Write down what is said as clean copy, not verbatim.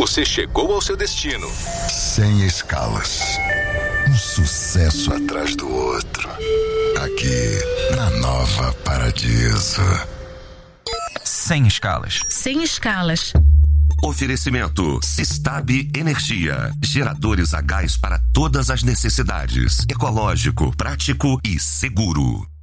você chegou ao seu destino. Sem escalas. Um sucesso atrás do outro. Aqui, na Nova Paradiso. Sem escalas. Sem escalas. Oferecimento Sistab Energia. Geradores a gás para todas as necessidades. Ecológico, prático e seguro.